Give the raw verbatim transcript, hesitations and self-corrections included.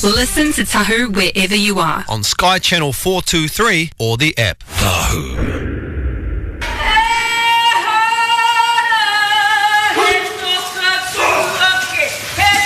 Listen to Tahu wherever you are. On Sky Channel four two three or the app. Tahu.